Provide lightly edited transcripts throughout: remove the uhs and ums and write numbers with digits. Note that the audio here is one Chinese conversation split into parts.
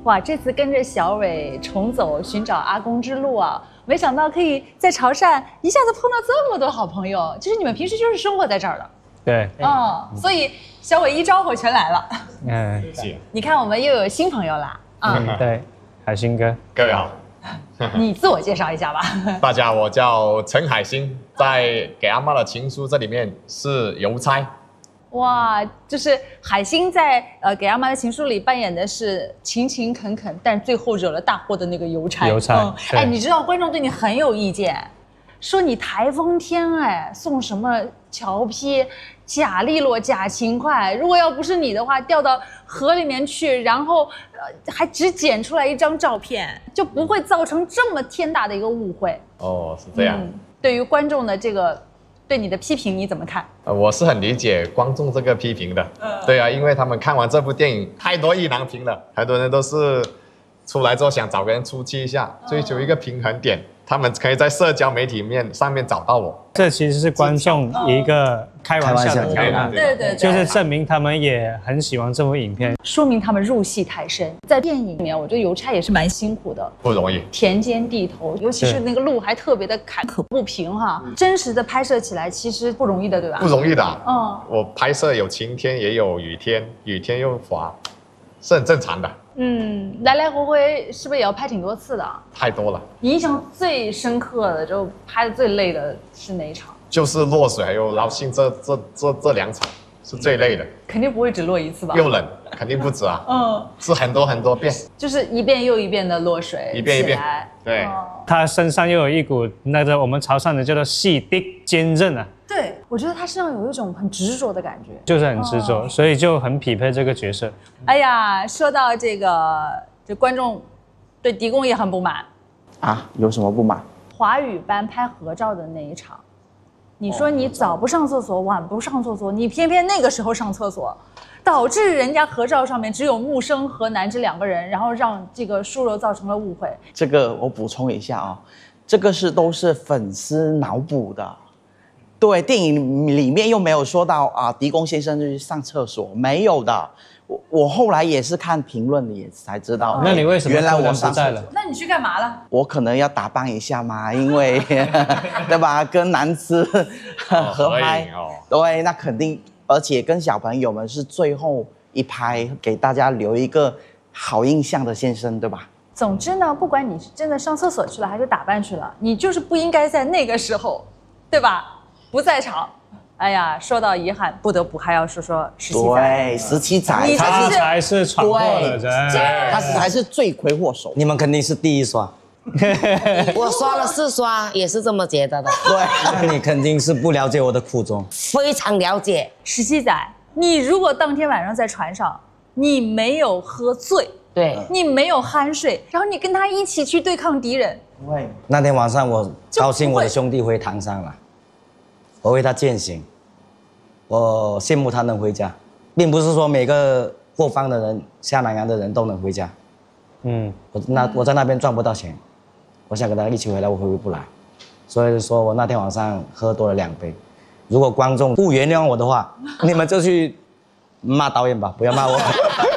哇，这次跟着小伟重走寻找阿公之路啊，没想到可以在潮汕一下子碰到这么多好朋友。其实你们平时就是生活在这儿的。 对。 所以小伟一招呼全来了。你看我们又有新朋友啦。 对，海星哥。 各位好。 你自我介绍一下吧。 大家，我叫陈海星，在《给阿妈的情书》这里面是邮差。 哇，就是海星在给阿妈的情书里扮演的是勤勤恳恳，但最后惹了大祸的那个邮差。哎，你知道观众对你很有意见，说你台风天送什么侨批假利落假勤快，如果要不是你的话，掉到河里面去，然后还只剪出来一张照片，就不会造成这么天大的一个误会。 哦，是这样。 对于观众的这个对你的批评你怎么看？ 我是很理解观众这个批评的。对啊，因为他们看完这部电影太多意难平了，很多人都是出来之后想找个人出气一下，追求一个平衡点。他们可以在社交媒体上面找到我。这其实是观众一个开玩笑的调侃， 对， 就是证明他们也很喜欢这部影片， 说明他们入戏太深。在电影里面，我觉得邮差也是蛮辛苦的， 不容易， 田间地头，尤其是那个路还特别的坎坷不平哈。真实的拍摄起来其实不容易的，对吧？ 不容易的。我拍摄有晴天也有雨天，雨天又滑，是很正常的。 来来回回是不是也要拍挺多次的？ 太多了。 你印象最深刻的，就拍的最累的是哪一场？ 就是落水还有捞信这两场是最累的。 肯定不会只落一次吧？ 又冷，肯定不止啊。是很多遍。就是一遍又一遍的落水， 一遍一遍。对。 他身上又有一股那个我们潮汕的叫做细滴坚韧啊。 对，我觉得他身上有一种很执着的感觉， 就是很执着，所以就很匹配这个角色。 哎呀，说到这观众对狄公也很不满啊，有什么不满？ 华语班拍合照的那一场，你说你早不上厕所，晚不上厕所，你偏偏那个时候上厕所，导致人家合照上面只有木生和南芝两个人，然后让这个舒柔造成了误会。 这个我补充一下啊，这个都是粉丝脑补的。对，电影里面又没有说到狄公先生去上厕所，没有的。我后来也是看评论也才知道。 那你为什么原来我上在了？ 那你去干嘛了？ 我可能要打扮一下嘛，因为对吧，跟男子合拍，对，那肯定，而且跟小朋友们是最后一拍，给大家留一个好印象的先生，对吧？ 总之呢，不管你是真的上厕所去了还是打扮去了，你就是不应该在那个时候，对吧？不在场。哎呀，说到遗憾，不得不还要说17载。 对，17载， 他才是闯祸的人， 他才是罪魁祸首。 你们肯定是第一刷，我刷了4刷，也是这么觉得的。 对， 那你肯定是不了解我的苦衷。非常了解。 17载，你如果当天晚上在船上，你没有喝醉， 对， 你没有酣睡，然后你跟他一起去对抗敌人， 对。 那天晚上我高兴我的兄弟回唐山了。我为他践行，我羡慕他能回家，并不是说每个过方的人、下南洋的人都能回家。我在那边赚不到钱，我想跟他一起回来，我回不来，所以说我那天晚上喝多了2杯。如果观众不原谅我的话，你们就去骂导演吧，不要骂我。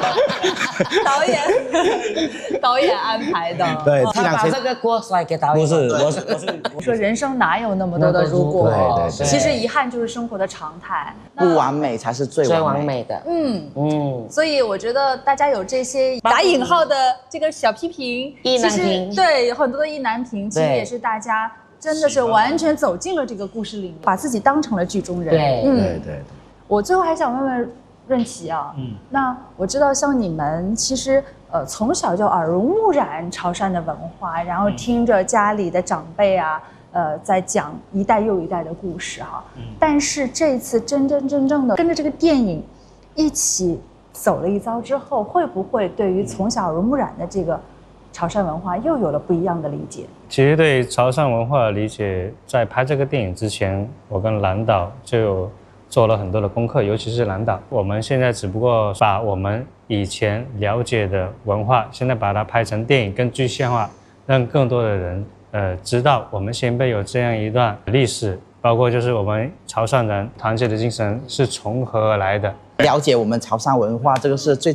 导演安排的。 对，他把这个锅甩给导演。不是， 我说人生哪有那么多的如果？ 对， 其实遗憾就是生活的常态， 不完美才是最完美的。 所以我觉得大家有这些打引号的这个小批评， 意难平， 对，有很多的意难平，其实也是大家真的是完全走进了这个故事里面，把自己当成了剧中人。 对。 我最后还想问问润琪啊，那我知道像你们其实从小就耳濡目染潮汕的文化，然后听着家里的长辈啊，在讲一代又一代的故事哈。但是这次真正的跟着这个电影一起走了一遭之后，会不会对于从小耳濡目染的这个潮汕文化又有了不一样的理解？ 其实对潮汕文化的理解，在拍这个电影之前，我跟蓝导就有做了很多的功课，尤其是蓝导。我们现在只不过把我们以前了解的文化，现在把它拍成电影，更具象化，让更多的人知道我们先辈有这样一段历史，包括就是我们潮汕人团结的精神是从何而来的。 了解我们潮汕文化，这个是最